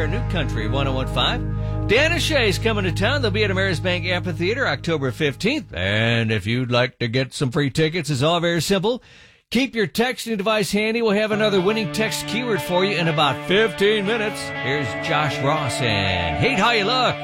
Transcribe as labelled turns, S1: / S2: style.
S1: here, New Country 101.5. Dan and Shay's coming to town. They'll be at Amerisbank Amphitheater October 15th. And if you'd like to get some free tickets, it's all very simple. Keep your texting device handy. We'll have another winning text keyword for you in about 15 minutes. Here's Josh Ross and Hate How You Look.